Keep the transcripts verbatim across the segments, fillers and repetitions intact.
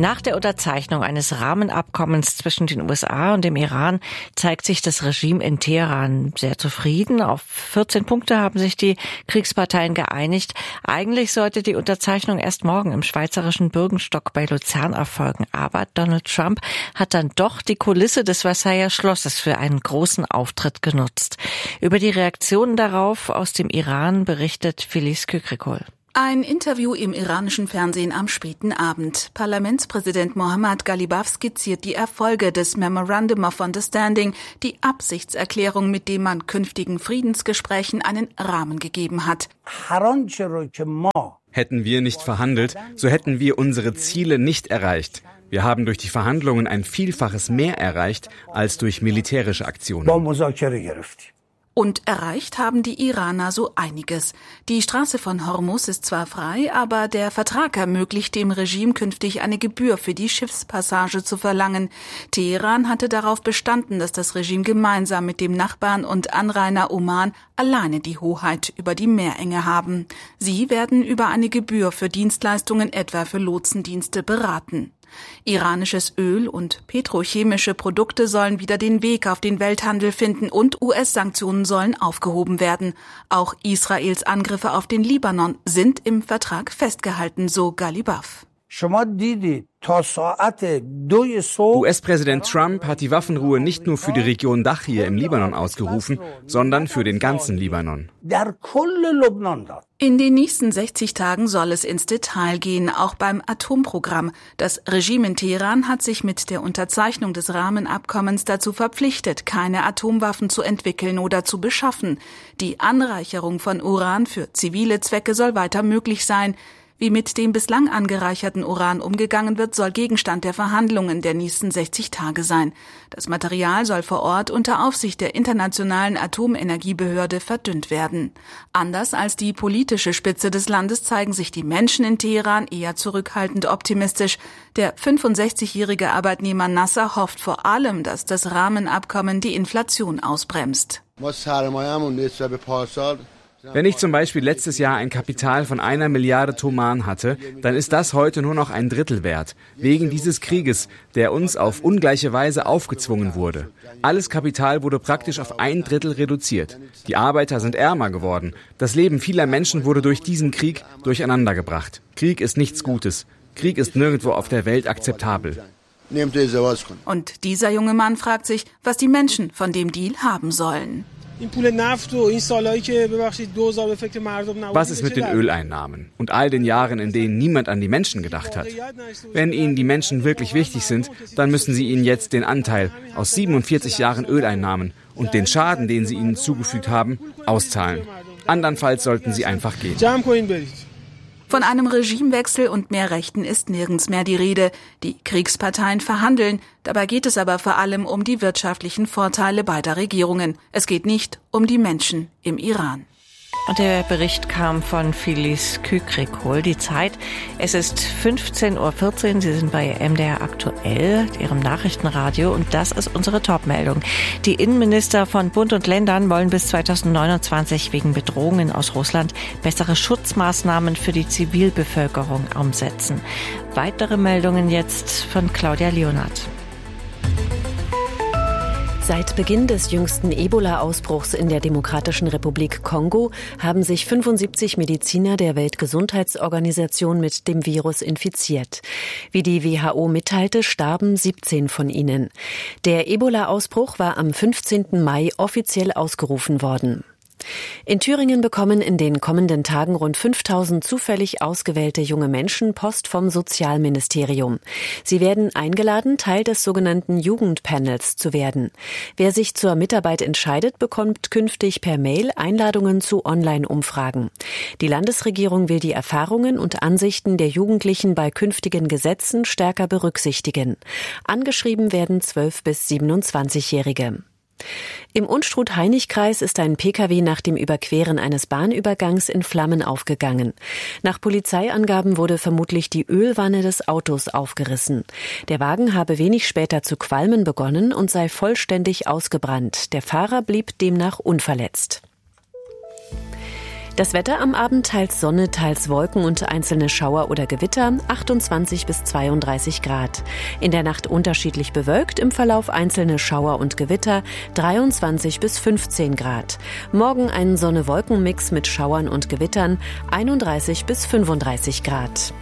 Nach der Unterzeichnung eines Rahmenabkommens zwischen den U S A und dem Iran zeigt sich das Regime in Teheran sehr zufrieden. Auf vierzehn Punkte haben sich die Kriegsparteien geeinigt. Eigentlich sollte die Unterzeichnung erst morgen im schweizerischen Bürgenstock bei Luzern erfolgen. Aber Donald Trump hat dann doch die Kulisse des Versailler Schlosses für einen großen Auftritt genutzt. Über die Reaktionen darauf aus dem Iran berichtet Felice Kükrikol. Ein Interview im iranischen Fernsehen am späten Abend. Parlamentspräsident Mohammad Ghalibaf skizziert die Erfolge des Memorandum of Understanding, die Absichtserklärung, mit dem man künftigen Friedensgesprächen einen Rahmen gegeben hat. Hätten wir nicht verhandelt, so hätten wir unsere Ziele nicht erreicht. Wir haben durch die Verhandlungen ein Vielfaches mehr erreicht als durch militärische Aktionen. Und erreicht haben die Iraner so einiges. Die Straße von Hormuz ist zwar frei, aber der Vertrag ermöglicht dem Regime künftig eine Gebühr für die Schiffspassage zu verlangen. Teheran hatte darauf bestanden, dass das Regime gemeinsam mit dem Nachbarn und Anrainer Oman alleine die Hoheit über die Meerenge haben. Sie werden über eine Gebühr für Dienstleistungen, etwa für Lotsendienste, beraten. Iranisches Öl und petrochemische Produkte sollen wieder den Weg auf den Welthandel finden und U S-Sanktionen sollen aufgehoben werden. Auch Israels Angriffe auf den Libanon sind im Vertrag festgehalten, so Ghalibaf. U S-Präsident Trump hat die Waffenruhe nicht nur für die Region Dachir im Libanon ausgerufen, sondern für den ganzen Libanon. In den nächsten sechzig Tagen soll es ins Detail gehen, auch beim Atomprogramm. Das Regime in Teheran hat sich mit der Unterzeichnung des Rahmenabkommens dazu verpflichtet, keine Atomwaffen zu entwickeln oder zu beschaffen. Die Anreicherung von Uran für zivile Zwecke soll weiter möglich sein. Wie mit dem bislang angereicherten Uran umgegangen wird, soll Gegenstand der Verhandlungen der nächsten sechzig Tage sein. Das Material soll vor Ort unter Aufsicht der Internationalen Atomenergiebehörde verdünnt werden. Anders als die politische Spitze des Landes zeigen sich die Menschen in Teheran eher zurückhaltend optimistisch. Der fünfundsechzigjährige Arbeitnehmer Nasser hofft vor allem, dass das Rahmenabkommen die Inflation ausbremst. Wenn ich zum Beispiel letztes Jahr ein Kapital von einer Milliarde Toman hatte, dann ist das heute nur noch ein Drittel wert, wegen dieses Krieges, der uns auf ungleiche Weise aufgezwungen wurde. Alles Kapital wurde praktisch auf ein Drittel reduziert. Die Arbeiter sind ärmer geworden. Das Leben vieler Menschen wurde durch diesen Krieg durcheinandergebracht. Krieg ist nichts Gutes. Krieg ist nirgendwo auf der Welt akzeptabel. Und dieser junge Mann fragt sich, was die Menschen von dem Deal haben sollen. Was ist mit den Öleinnahmen und all den Jahren, in denen niemand an die Menschen gedacht hat? Wenn Ihnen die Menschen wirklich wichtig sind, dann müssen Sie ihnen jetzt den Anteil aus siebenundvierzig Jahren Öleinnahmen und den Schaden, den Sie ihnen zugefügt haben, auszahlen. Andernfalls sollten Sie einfach gehen. Von einem Regimewechsel und mehr Rechten ist nirgends mehr die Rede. Die Kriegsparteien verhandeln. Dabei geht es aber vor allem um die wirtschaftlichen Vorteile beider Regierungen. Es geht nicht um die Menschen im Iran. Und der Bericht kam von Felice Kükrikol. Die Zeit, es ist fünfzehn Uhr vierzehn. Sie sind bei M D R aktuell, Ihrem Nachrichtenradio. Und das ist unsere Top-Meldung. Die Innenminister von Bund und Ländern wollen bis zweitausendneunundzwanzig wegen Bedrohungen aus Russland bessere Schutzmaßnahmen für die Zivilbevölkerung umsetzen. Weitere Meldungen jetzt von Claudia Leonard. Seit Beginn des jüngsten Ebola-Ausbruchs in der Demokratischen Republik Kongo haben sich fünfundsiebzig Mediziner der Weltgesundheitsorganisation mit dem Virus infiziert. Wie die W H O mitteilte, starben siebzehn von ihnen. Der Ebola-Ausbruch war am fünfzehnten Mai offiziell ausgerufen worden. In Thüringen bekommen in den kommenden Tagen rund fünftausend zufällig ausgewählte junge Menschen Post vom Sozialministerium. Sie werden eingeladen, Teil des sogenannten Jugendpanels zu werden. Wer sich zur Mitarbeit entscheidet, bekommt künftig per Mail Einladungen zu Online-Umfragen. Die Landesregierung will die Erfahrungen und Ansichten der Jugendlichen bei künftigen Gesetzen stärker berücksichtigen. Angeschrieben werden zwölf- bis siebenundzwanzigjährige. Im Unstrut-Hainich-Kreis ist ein Pkw nach dem Überqueren eines Bahnübergangs in Flammen aufgegangen. Nach Polizeiangaben wurde vermutlich die Ölwanne des Autos aufgerissen. Der Wagen habe wenig später zu qualmen begonnen und sei vollständig ausgebrannt. Der Fahrer blieb demnach unverletzt. Das Wetter am Abend teils Sonne, teils Wolken und einzelne Schauer oder Gewitter, achtundzwanzig bis zweiunddreißig Grad. In der Nacht unterschiedlich bewölkt, im Verlauf einzelne Schauer und Gewitter, dreiundzwanzig bis fünfzehn Grad. Morgen ein Sonne-Wolken-Mix mit Schauern und Gewittern, einunddreißig bis fünfunddreißig Grad.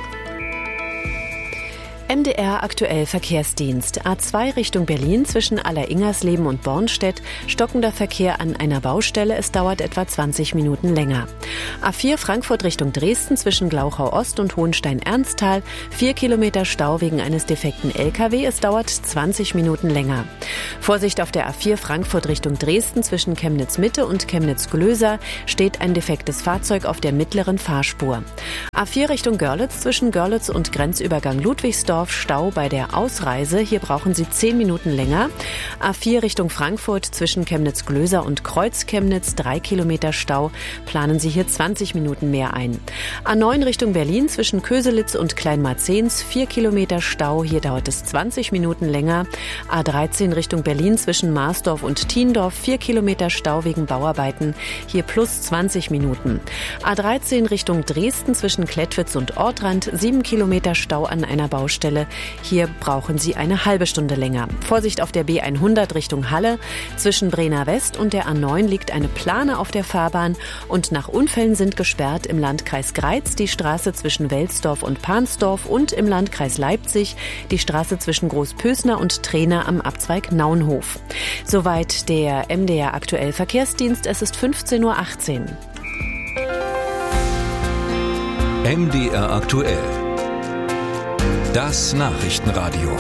M D R aktuell Verkehrsdienst. A zwei Richtung Berlin zwischen Aller-Ingersleben und Bornstedt. Stockender Verkehr an einer Baustelle. Es dauert etwa zwanzig Minuten länger. A vier Frankfurt Richtung Dresden zwischen Glauchau Ost und Hohenstein-Ernsthal. Vier Kilometer Stau wegen eines defekten L K W. Es dauert zwanzig Minuten länger. Vorsicht auf der A vier Frankfurt Richtung Dresden zwischen Chemnitz Mitte und Chemnitz Glöser. Steht ein defektes Fahrzeug auf der mittleren Fahrspur. A vier Richtung Görlitz zwischen Görlitz und Grenzübergang Ludwigsdorf. Stau bei der Ausreise. Hier brauchen Sie zehn Minuten länger. A vier Richtung Frankfurt zwischen Chemnitz-Glöser und Kreuz-Chemnitz. Drei Kilometer Stau. Planen Sie hier zwanzig Minuten mehr ein. A neun Richtung Berlin zwischen Köselitz und Kleinmarzens. Vier Kilometer Stau. Hier dauert es zwanzig Minuten länger. A dreizehn Richtung Berlin zwischen Marsdorf und Thiendorf. Vier Kilometer Stau wegen Bauarbeiten. Hier plus zwanzig Minuten. A dreizehn Richtung Dresden zwischen Klettwitz und Ortrand. Sieben Kilometer Stau an einer Baustelle. Hier brauchen Sie eine halbe Stunde länger. Vorsicht auf der B hundert Richtung Halle. Zwischen Brenner West und der A neun liegt eine Plane auf der Fahrbahn und nach Unfällen sind gesperrt im Landkreis Greiz die Straße zwischen Welsdorf und Pansdorf und im Landkreis Leipzig die Straße zwischen Großpösner und Trehna am Abzweig Naunhof. Soweit der M D R aktuell Verkehrsdienst. Es ist fünfzehn Uhr achtzehn. M D R aktuell. Das Nachrichtenradio.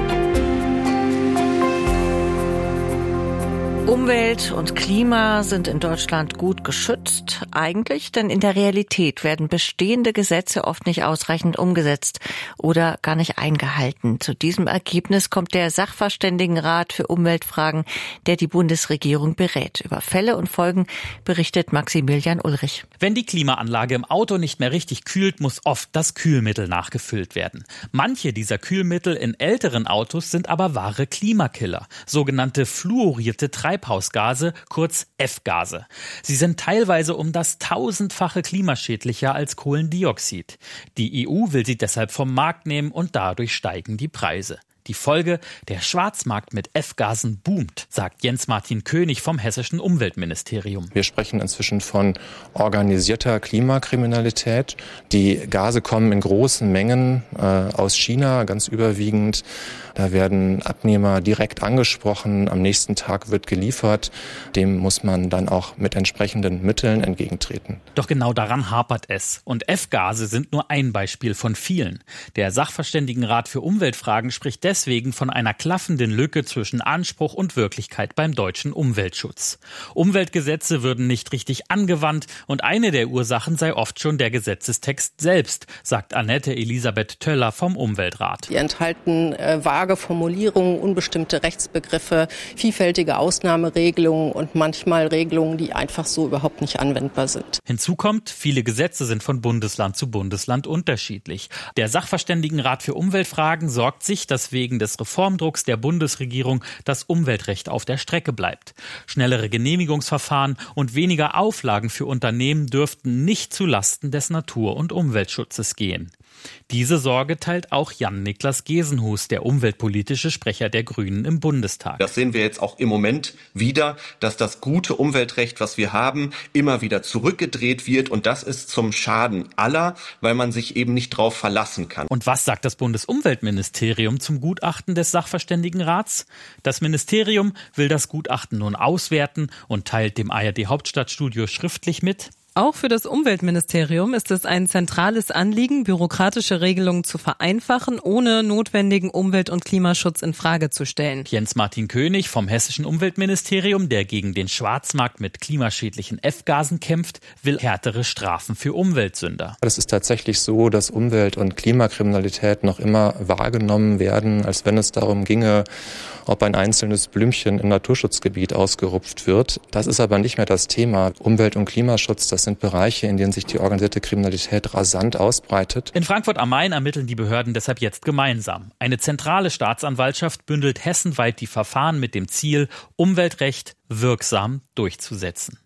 Umwelt und Klima sind in Deutschland gut geschützt, eigentlich, denn in der Realität werden bestehende Gesetze oft nicht ausreichend umgesetzt oder gar nicht eingehalten. Zu diesem Ergebnis kommt der Sachverständigenrat für Umweltfragen, der die Bundesregierung berät. Über Fälle und Folgen berichtet Maximilian Ulrich. Wenn die Klimaanlage im Auto nicht mehr richtig kühlt, muss oft das Kühlmittel nachgefüllt werden. Manche dieser Kühlmittel in älteren Autos sind aber wahre Klimakiller, sogenannte fluorierte Treibhausgase, kurz F-Gase. Sie sind teilweise um das tausendfache klimaschädlicher als Kohlendioxid. Die E U will sie deshalb vom Markt nehmen und dadurch steigen die Preise. Die Folge, der Schwarzmarkt mit F-Gasen boomt, sagt Jens-Martin König vom hessischen Umweltministerium. Wir sprechen inzwischen von organisierter Klimakriminalität. Die Gase kommen in großen Mengen äh, aus China, ganz überwiegend. Da werden Abnehmer direkt angesprochen, am nächsten Tag wird geliefert. Dem muss man dann auch mit entsprechenden Mitteln entgegentreten. Doch genau daran hapert es. Und F-Gase sind nur ein Beispiel von vielen. Der Sachverständigenrat für Umweltfragen spricht deswegen von einer klaffenden Lücke zwischen Anspruch und Wirklichkeit beim deutschen Umweltschutz. Umweltgesetze würden nicht richtig angewandt und eine der Ursachen sei oft schon der Gesetzestext selbst, sagt Annette Elisabeth Töller vom Umweltrat. Die enthalten äh, vage Formulierungen, unbestimmte Rechtsbegriffe, vielfältige Ausnahmeregelungen und manchmal Regelungen, die einfach so überhaupt nicht anwendbar sind. Hinzu kommt, viele Gesetze sind von Bundesland zu Bundesland unterschiedlich. Der Sachverständigenrat für Umweltfragen sorgt sich, dass wegen des Reformdrucks der Bundesregierung das Umweltrecht auf der Strecke bleibt. Schnellere Genehmigungsverfahren und weniger Auflagen für Unternehmen dürften nicht zulasten des Natur- und Umweltschutzes gehen. Diese Sorge teilt auch Jan-Niklas Gesenhus, der umweltpolitische Sprecher der Grünen im Bundestag. Das sehen wir jetzt auch im Moment wieder, dass das gute Umweltrecht, was wir haben, immer wieder zurückgedreht wird. Und das ist zum Schaden aller, weil man sich eben nicht drauf verlassen kann. Und was sagt das Bundesumweltministerium zum Gutachten des Sachverständigenrats? Das Ministerium will das Gutachten nun auswerten und teilt dem A R D-Hauptstadtstudio schriftlich mit: Auch für das Umweltministerium ist es ein zentrales Anliegen, bürokratische Regelungen zu vereinfachen, ohne notwendigen Umwelt- und Klimaschutz in Frage zu stellen. Jens-Martin König vom hessischen Umweltministerium, der gegen den Schwarzmarkt mit klimaschädlichen F-Gasen kämpft, will härtere Strafen für Umweltsünder. Es ist tatsächlich so, dass Umwelt- und Klimakriminalität noch immer wahrgenommen werden, als wenn es darum ginge, ob ein einzelnes Blümchen im Naturschutzgebiet ausgerupft wird. Das ist aber nicht mehr das Thema. Umwelt- und Klimaschutz, das sind Bereiche, in denen sich die organisierte Kriminalität rasant ausbreitet. In Frankfurt am Main ermitteln die Behörden deshalb jetzt gemeinsam. Eine zentrale Staatsanwaltschaft bündelt hessenweit die Verfahren mit dem Ziel, Umweltrecht wirksam durchzusetzen.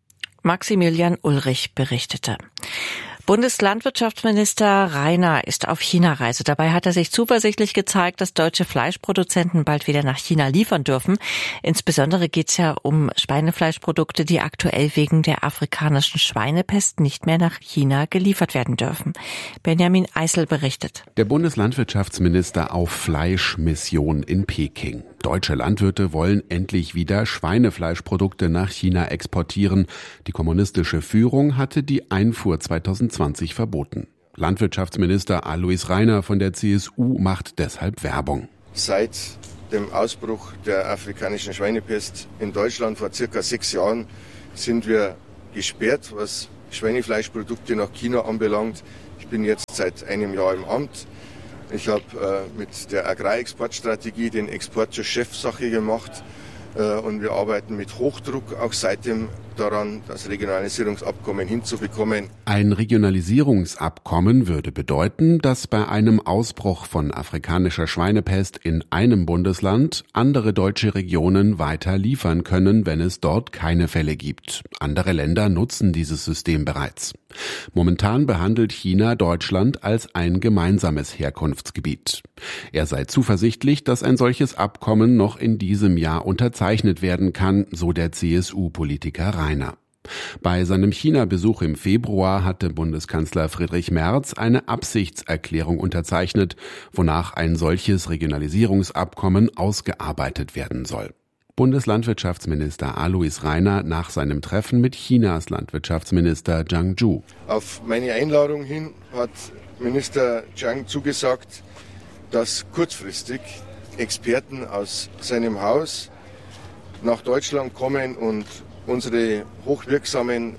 Maximilian Ulrich berichtete. Bundeslandwirtschaftsminister Rainer ist auf China-Reise. Dabei hat er sich zuversichtlich gezeigt, dass deutsche Fleischproduzenten bald wieder nach China liefern dürfen. Insbesondere geht es ja um Schweinefleischprodukte, die aktuell wegen der afrikanischen Schweinepest nicht mehr nach China geliefert werden dürfen. Benjamin Eisel berichtet. Der Bundeslandwirtschaftsminister auf Fleischmission in Peking. Deutsche Landwirte wollen endlich wieder Schweinefleischprodukte nach China exportieren. Die kommunistische Führung hatte die Einfuhr zweitausendzwanzig verboten. Landwirtschaftsminister Alois Rainer von der C S U macht deshalb Werbung. Seit dem Ausbruch der afrikanischen Schweinepest in Deutschland vor circa sechs Jahren sind wir gesperrt, was Schweinefleischprodukte nach China anbelangt. Ich bin jetzt seit einem Jahr im Amt. Ich habe äh, mit der Agrarexportstrategie den Export zur Chefsache gemacht äh, und wir arbeiten mit Hochdruck auch seitdem daran, das Regionalisierungsabkommen hinzubekommen. Ein Regionalisierungsabkommen würde bedeuten, dass bei einem Ausbruch von afrikanischer Schweinepest in einem Bundesland andere deutsche Regionen weiter liefern können, wenn es dort keine Fälle gibt. Andere Länder nutzen dieses System bereits. Momentan behandelt China Deutschland als ein gemeinsames Herkunftsgebiet. Er sei zuversichtlich, dass ein solches Abkommen noch in diesem Jahr unterzeichnet werden kann, so der C S U-Politiker Rainer. Bei seinem China-Besuch im Februar hatte Bundeskanzler Friedrich Merz eine Absichtserklärung unterzeichnet, wonach ein solches Regionalisierungsabkommen ausgearbeitet werden soll. Bundeslandwirtschaftsminister Alois Rainer nach seinem Treffen mit Chinas Landwirtschaftsminister Zhang Zhu. Auf meine Einladung hin hat Minister Zhang zugesagt, dass kurzfristig Experten aus seinem Haus nach Deutschland kommen und unsere hochwirksamen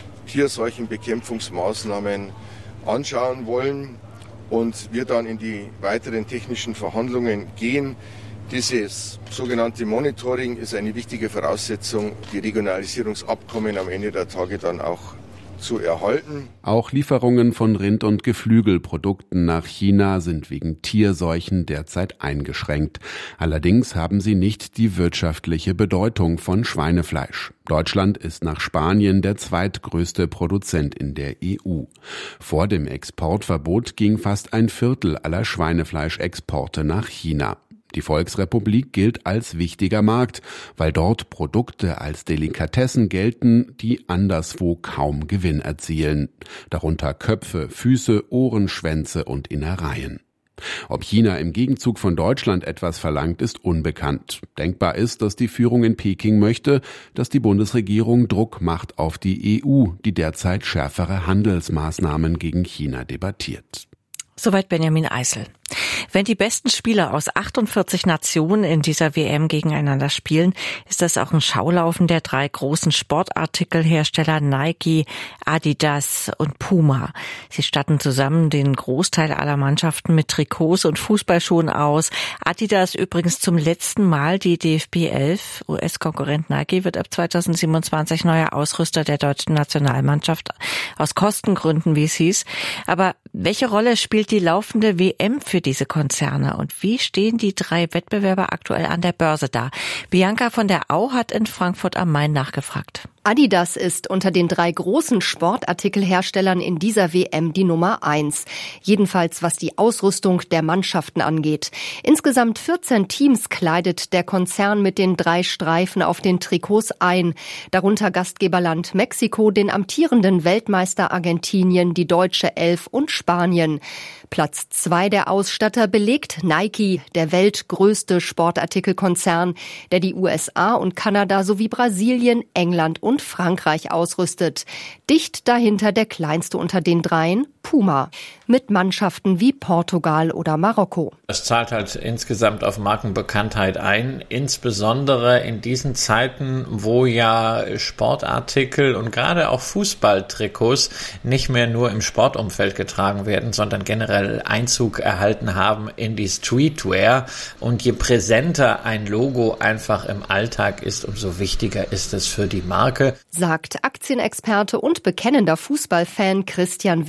Tierseuchenbekämpfungsmaßnahmen anschauen wollen und wir dann in die weiteren technischen Verhandlungen gehen. Dieses sogenannte Monitoring ist eine wichtige Voraussetzung, die Regionalisierungsabkommen am Ende der Tage dann auch zu erhalten. Auch Lieferungen von Rind- und Geflügelprodukten nach China sind wegen Tierseuchen derzeit eingeschränkt. Allerdings haben sie nicht die wirtschaftliche Bedeutung von Schweinefleisch. Deutschland ist nach Spanien der zweitgrößte Produzent in der E U. Vor dem Exportverbot ging fast ein Viertel aller Schweinefleischexporte nach China. Die Volksrepublik gilt als wichtiger Markt, weil dort Produkte als Delikatessen gelten, die anderswo kaum Gewinn erzielen. Darunter Köpfe, Füße, Ohren, Schwänze und Innereien. Ob China im Gegenzug von Deutschland etwas verlangt, ist unbekannt. Denkbar ist, dass die Führung in Peking möchte, dass die Bundesregierung Druck macht auf die E U, die derzeit schärfere Handelsmaßnahmen gegen China debattiert. Soweit Benjamin Eisel. Wenn die besten Spieler aus achtundvierzig Nationen in dieser W M gegeneinander spielen, ist das auch ein Schaulaufen der drei großen Sportartikelhersteller Nike, Adidas und Puma. Sie statten zusammen den Großteil aller Mannschaften mit Trikots und Fußballschuhen aus. Adidas übrigens zum letzten Mal. Die D F B elf, U S-Konkurrent Nike, wird ab zweitausendsiebenundzwanzig neuer Ausrüster der deutschen Nationalmannschaft. Aus Kostengründen, wie es hieß. Aber welche Rolle spielt die laufende W M für diese Konzerne und wie stehen die drei Wettbewerber aktuell an der Börse da? Bianca von der Au hat in Frankfurt am Main nachgefragt. Adidas ist unter den drei großen Sportartikelherstellern in dieser W M die Nummer eins. Jedenfalls was die Ausrüstung der Mannschaften angeht. Insgesamt vierzehn Teams kleidet der Konzern mit den drei Streifen auf den Trikots ein. Darunter Gastgeberland Mexiko, den amtierenden Weltmeister Argentinien, die deutsche Elf und Spanien. Platz zwei der Ausstatter belegt Nike, der weltgrößte Sportartikelkonzern, der die U S A und Kanada sowie Brasilien, England und Frankreich ausrüstet. Dicht dahinter der kleinste unter den dreien, Puma, mit Mannschaften wie Portugal oder Marokko. Das zahlt halt insgesamt auf Markenbekanntheit ein, insbesondere in diesen Zeiten, wo ja Sportartikel und gerade auch Fußballtrikots nicht mehr nur im Sportumfeld getragen werden, sondern generell Einzug erhalten haben in die Streetwear. Und je präsenter ein Logo einfach im Alltag ist, umso wichtiger ist es für die Marke. Sagt Aktienexperte und bekennender Fußballfan Christian W. Röhl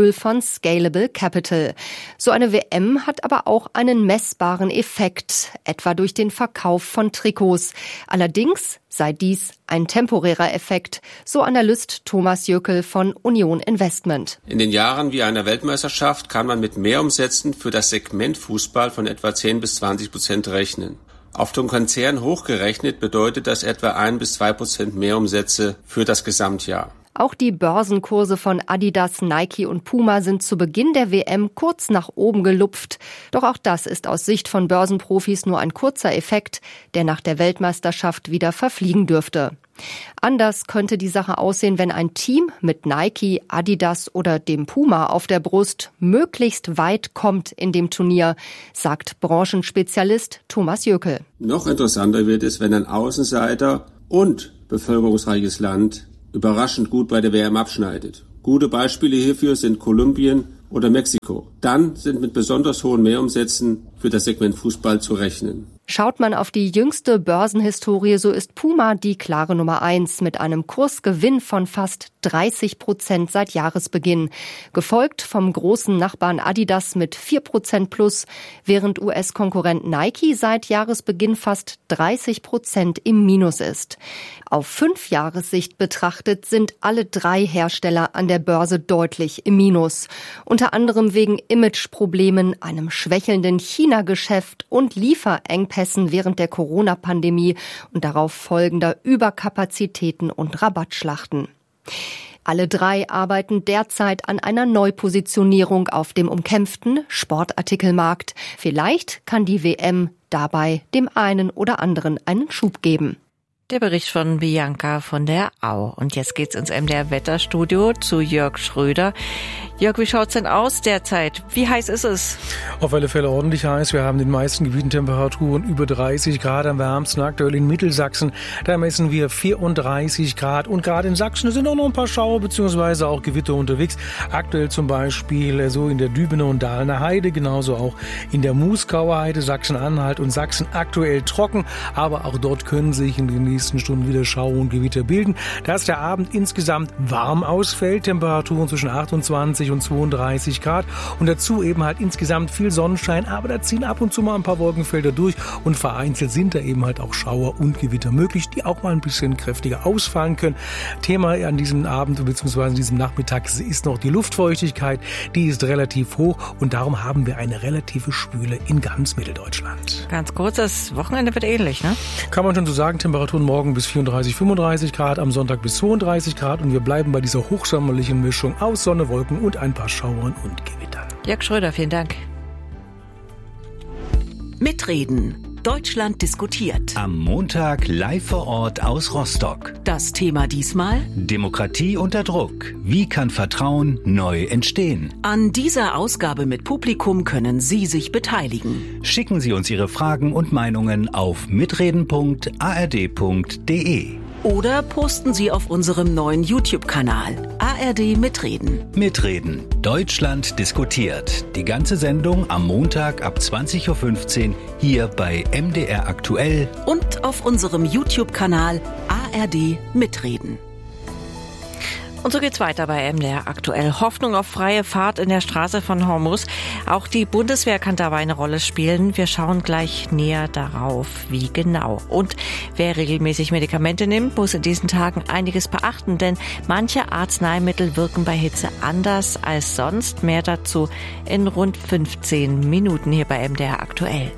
Tool von Scalable Capital. So eine W M hat aber auch einen messbaren Effekt, etwa durch den Verkauf von Trikots. Allerdings sei dies ein temporärer Effekt, so Analyst Thomas Jöckel von Union Investment. In den Jahren wie einer Weltmeisterschaft kann man mit Mehrumsätzen für das Segment Fußball von etwa zehn bis zwanzig Prozent rechnen. Auf den Konzern hochgerechnet bedeutet das etwa ein bis zwei Prozent Mehrumsätze für das Gesamtjahr. Auch die Börsenkurse von Adidas, Nike und Puma sind zu Beginn der W M kurz nach oben gelupft. Doch auch das ist aus Sicht von Börsenprofis nur ein kurzer Effekt, der nach der Weltmeisterschaft wieder verfliegen dürfte. Anders könnte die Sache aussehen, wenn ein Team mit Nike, Adidas oder dem Puma auf der Brust möglichst weit kommt in dem Turnier, sagt Branchenspezialist Thomas Jöckel. Noch interessanter wird es, wenn ein Außenseiter und bevölkerungsreiches Land überraschend gut bei der W M abschneidet. Gute Beispiele hierfür sind Kolumbien oder Mexiko. Dann sind mit besonders hohen Mehrumsätzen für das Segment Fußball zu rechnen. Schaut man auf die jüngste Börsenhistorie, so ist Puma die klare Nummer eins mit einem Kursgewinn von fast dreißig Prozent seit Jahresbeginn. Gefolgt vom großen Nachbarn Adidas mit vier Prozent plus, während U S-Konkurrent Nike seit Jahresbeginn fast dreißig Prozent im Minus ist. Auf fünf Jahressicht betrachtet sind alle drei Hersteller an der Börse deutlich im Minus. Unter anderem wegen Imageproblemen, einem schwächelnden China-Geschäft und Lieferengpässen während der Corona-Pandemie und darauf folgender Überkapazitäten und Rabattschlachten. Alle drei arbeiten derzeit an einer Neupositionierung auf dem umkämpften Sportartikelmarkt. Vielleicht kann die W M dabei dem einen oder anderen einen Schub geben. Der Bericht von Bianca von der Au. Und jetzt geht's ins M D R-Wetterstudio zu Jörg Schröder. Jörg, wie schaut's denn aus derzeit? Wie heiß ist es? Auf alle Fälle ordentlich heiß. Wir haben in den meisten Gebieten Temperaturen über dreißig Grad. Am wärmsten aktuell in Mittelsachsen. Da messen wir vierunddreißig Grad. Und gerade in Sachsen sind auch noch ein paar Schauer bzw. auch Gewitter unterwegs. Aktuell zum Beispiel so in der Dübener und Dahlemer Heide, genauso auch in der Muskauer Heide, Sachsen-Anhalt und Sachsen aktuell trocken. Aber auch dort können sich in den nächsten Stunden wieder Schauer und Gewitter bilden. Dass der Abend insgesamt warm ausfällt. Temperaturen zwischen achtundzwanzig und zweiunddreißig Grad und dazu eben halt insgesamt viel Sonnenschein, aber da ziehen ab und zu mal ein paar Wolkenfelder durch und vereinzelt sind da eben halt auch Schauer und Gewitter möglich, die auch mal ein bisschen kräftiger ausfallen können. Thema an diesem Abend bzw. an diesem Nachmittag ist noch die Luftfeuchtigkeit, die ist relativ hoch und darum haben wir eine relative Schwüle in ganz Mitteldeutschland. Ganz kurz, das Wochenende wird ähnlich, ne? Kann man schon so sagen, Temperaturen morgen bis vierunddreißig, fünfunddreißig Grad, am Sonntag bis zweiunddreißig Grad und wir bleiben bei dieser hochsommerlichen Mischung aus Sonne, Wolken und ein paar Schauern und Gewittern. Jörg Schröder, vielen Dank. Mitreden. Deutschland diskutiert. Am Montag live vor Ort aus Rostock. Das Thema diesmal? Demokratie unter Druck. Wie kann Vertrauen neu entstehen? An dieser Ausgabe mit Publikum können Sie sich beteiligen. Schicken Sie uns Ihre Fragen und Meinungen auf mitreden punkt a r d punkt d e. Oder posten Sie auf unserem neuen YouTube-Kanal A R D Mitreden. Mitreden. Deutschland diskutiert. Die ganze Sendung am Montag ab zwanzig Uhr fünfzehn hier bei M D R Aktuell. Und auf unserem YouTube-Kanal A R D Mitreden. Und so geht's weiter bei M D R Aktuell. Hoffnung auf freie Fahrt in der Straße von Hormuz. Auch die Bundeswehr kann dabei eine Rolle spielen. Wir schauen gleich näher darauf, wie genau. Und wer regelmäßig Medikamente nimmt, muss in diesen Tagen einiges beachten, denn manche Arzneimittel wirken bei Hitze anders als sonst. Mehr dazu in rund fünfzehn Minuten hier bei M D R Aktuell.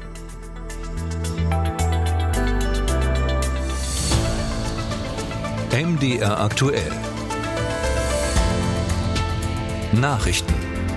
M D R Aktuell. Nachrichten.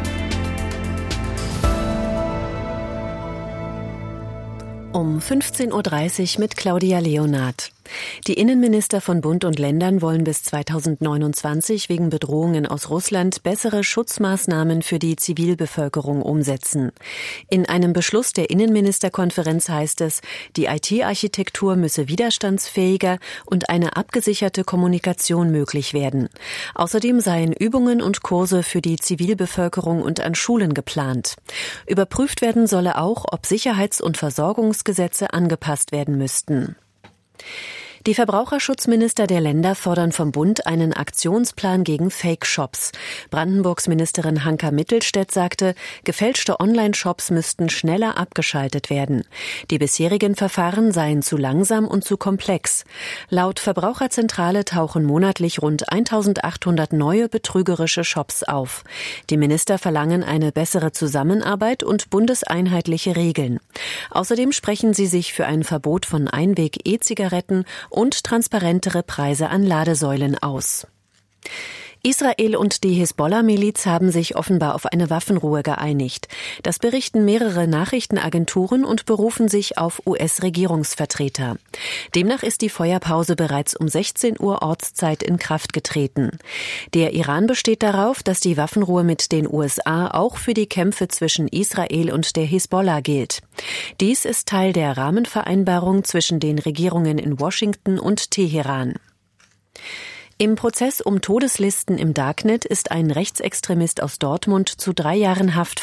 Um fünfzehn Uhr dreißig mit Claudia Leonard. Die Innenminister von Bund und Ländern wollen bis zweitausendneunundzwanzig wegen Bedrohungen aus Russland bessere Schutzmaßnahmen für die Zivilbevölkerung umsetzen. In einem Beschluss der Innenministerkonferenz heißt es, die I T-Architektur müsse widerstandsfähiger und eine abgesicherte Kommunikation möglich werden. Außerdem seien Übungen und Kurse für die Zivilbevölkerung und an Schulen geplant. Überprüft werden solle auch, ob Sicherheits- und Versorgungsgesetze angepasst werden müssten. Die Verbraucherschutzminister der Länder fordern vom Bund einen Aktionsplan gegen Fake-Shops. Brandenburgs Ministerin Hanka Mittelstädt sagte, gefälschte Online-Shops müssten schneller abgeschaltet werden. Die bisherigen Verfahren seien zu langsam und zu komplex. Laut Verbraucherzentrale tauchen monatlich rund eintausendachthundert neue betrügerische Shops auf. Die Minister verlangen eine bessere Zusammenarbeit und bundeseinheitliche Regeln. Außerdem sprechen sie sich für ein Verbot von Einweg-E-Zigaretten und transparentere Preise an Ladesäulen aus. Israel und die Hisbollah-Miliz haben sich offenbar auf eine Waffenruhe geeinigt. Das berichten mehrere Nachrichtenagenturen und berufen sich auf U S-Regierungsvertreter. Demnach ist die Feuerpause bereits um sechzehn Uhr Ortszeit in Kraft getreten. Der Iran besteht darauf, dass die Waffenruhe mit den U S A auch für die Kämpfe zwischen Israel und der Hisbollah gilt. Dies ist Teil der Rahmenvereinbarung zwischen den Regierungen in Washington und Teheran. Im Prozess um Todeslisten im Darknet ist ein Rechtsextremist aus Dortmund zu drei Jahren Haft